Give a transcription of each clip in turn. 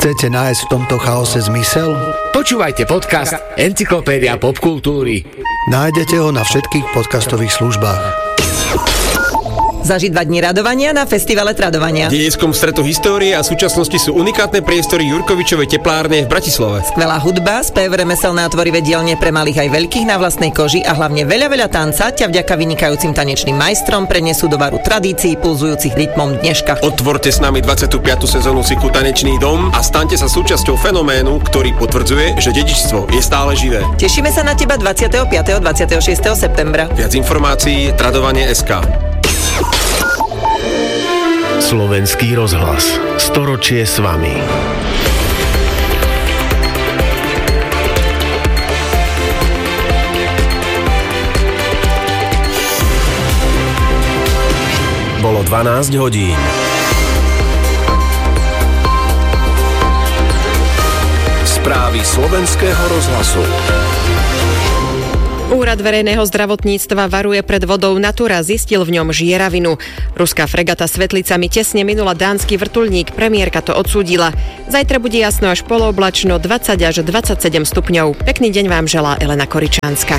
Chcete nájsť v tomto chaose zmysel? Počúvajte podcast Encyklopédia popkultúry. Nájdete ho na všetkých podcastových službách. Zažiť 2 dni radovania na festivale Tradovania. V dejiskom stretu histórie a súčasnosti sú unikátne priestory Jurkovičovej teplárne v Bratislave. Skvelá hudba, spev, remeselné a tvorivé dielne pre malých aj veľkých na vlastnej koži a hlavne veľa tanca ťa vďaka vynikajúcim tanečným majstrom prenesú do varu tradícií pulzujúcich rytmom dneška. Otvorte s nami 25. sezónu cyklu Tanečný dom a staňte sa súčasťou fenoménu, ktorý potvrdzuje, že dedičstvo je stále živé. Tešíme sa na teba 25. a 26. septembra. Viac informácií Tradovanie.sk. Slovenský rozhlas. Storočie s vami. Bolo 12 hodín. Správy Slovenského rozhlasu. Úrad verejného zdravotníctva varuje pred vodou Natura, zistil v ňom žieravinu. Ruská fregata s vetlicami tesne minula dánsky vrtuľník, premiérka to odsúdila. Zajtra bude jasno až polooblačno, 20 až 27 stupňov. Pekný deň vám želá Elena Koričánska.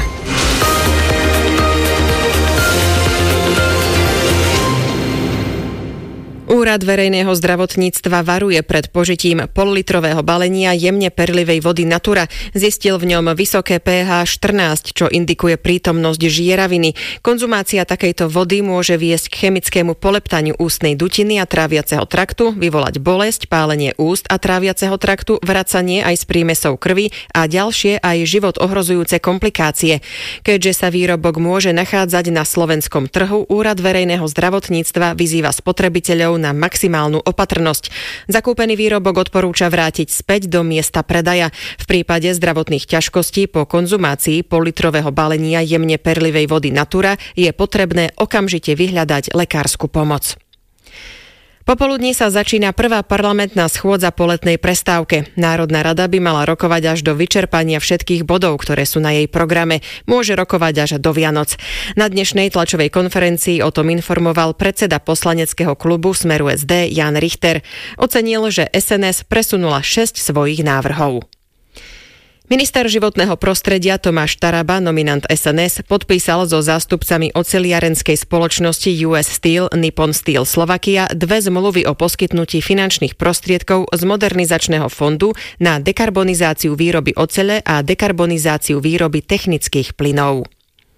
Úrad verejného zdravotníctva varuje pred požitím pol-litrového balenia jemne perlivej vody Natura. Zistil v ňom vysoké pH 14, čo indikuje prítomnosť žieraviny. Konzumácia takejto vody môže viesť k chemickému poleptaniu ústnej dutiny a tráviaceho traktu, vyvolať bolesť, pálenie úst a tráviaceho traktu, vracanie aj s prímesou krvi a ďalšie aj život ohrozujúce komplikácie. Keďže sa výrobok môže nachádzať na slovenskom trhu, Úrad verejného zdravotníctva vyzýva spotrebiteľov na maximálnu opatrnosť. Zakúpený výrobok odporúča vrátiť späť do miesta predaja. V prípade zdravotných ťažkostí po konzumácii pol-litrového balenia jemne perlivej vody Natura je potrebné okamžite vyhľadať lekársku pomoc. Popoludní sa začína prvá parlamentná schôdza po letnej prestávke. Národná rada by mala rokovať až do vyčerpania všetkých bodov, ktoré sú na jej programe. Môže rokovať až do Vianoc. Na dnešnej tlačovej konferencii o tom informoval predseda poslaneckého klubu Smeru SD Jan Richter. Ocenil, že SNS presunula 6 svojich návrhov. Minister životného prostredia Tomáš Taraba, nominant SNS, podpísal so zástupcami oceliarenskej spoločnosti US Steel, Nippon Steel Slovakia 2 zmluvy o poskytnutí finančných prostriedkov z modernizačného fondu na dekarbonizáciu výroby ocele a dekarbonizáciu výroby technických plynov.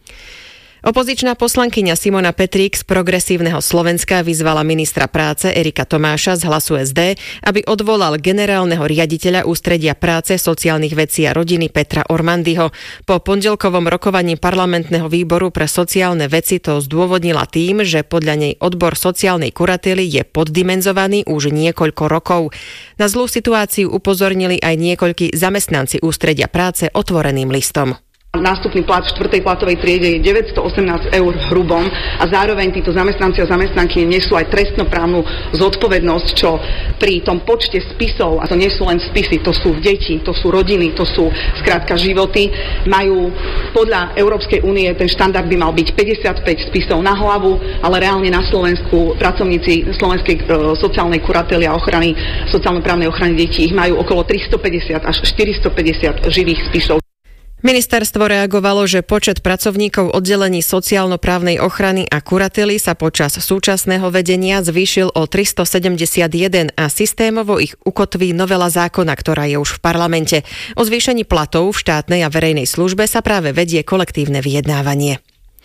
Opozičná poslankyňa Simona Petrík z Progresívneho Slovenska vyzvala ministra práce Erika Tomáša z Hlasu SD, aby odvolal generálneho riaditeľa Ústredia práce, sociálnych vecí a rodiny Petra Ormandyho. Po pondelkovom rokovaní parlamentného výboru pre sociálne veci to zdôvodnila tým, že podľa nej odbor sociálnej kurately je poddimenzovaný už niekoľko rokov. Na zlú situáciu upozornili aj niekoľkí zamestnanci Ústredia práce otvoreným listom. Nástupný plat v 4. platovej triede je 918 eur v hrubom a zároveň títo zamestnanci a zamestnanky nesú aj trestnoprávnu zodpovednosť, čo pri tom počte spisov, a to nie sú len spisy, to sú deti, to sú rodiny, to sú skrátka životy, majú podľa Európskej únie ten štandard by mal byť 55 spisov na hlavu, ale reálne na Slovensku pracovníci Slovenskej sociálnej kurately a ochrany, sociálno-právnej ochrany detí ich majú okolo 350 až 450 živých spisov. Ministerstvo reagovalo, že počet pracovníkov oddelení sociálno-právnej ochrany a kurately sa počas súčasného vedenia zvýšil o 371 a systémovo ich ukotví novela zákona, ktorá je už v parlamente. O zvýšení platov v štátnej a verejnej službe sa práve vedie kolektívne vyjednávanie.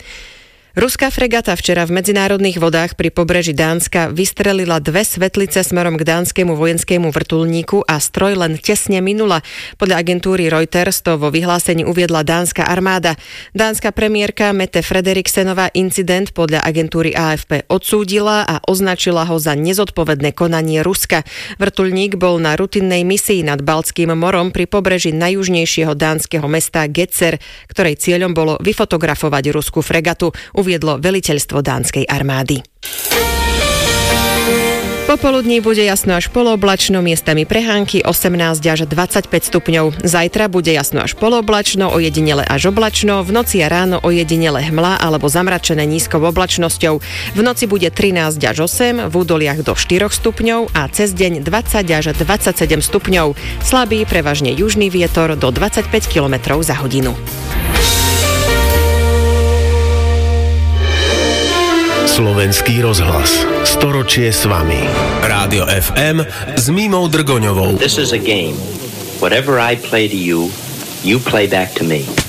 Ruská fregata včera v medzinárodných vodách pri pobreží Dánska vystrelila 2 svetlice smerom k dánskemu vojenskému vrtuľníku a stroj len tesne minula. Podľa agentúry Reuters to vo vyhlásení uviedla dánska armáda. Dánska premiérka Mette Frederiksenová incident podľa agentúry AFP odsúdila a označila ho za nezodpovedné konanie Ruska. Vrtuľník bol na rutinnej misii nad Baltským morom pri pobreží najjužnejšieho dánskeho mesta Getzer, ktorej cieľom bolo vyfotografovať ruskú fregatu, uviedlo veliteľstvo dánskej armády. Popoludní bude jasno až polooblačno, miestami prehánky 18 až 25 stupňov. Zajtra bude jasno až polooblačno, ojedinele až oblačno, v noci a ráno ojedinele hmla alebo zamračené nízkou oblačnosťou. V noci bude 13 až 8, v údoliach do 4 stupňov a cez deň 20 až 27 stupňov. Slabý, prevažne južný vietor do 25 km za hodinu. Slovenský rozhlas. Storočie s vami. Rádio FM s Mímou Drgoňovou. This is a game. Whatever I play to you, you play back to me.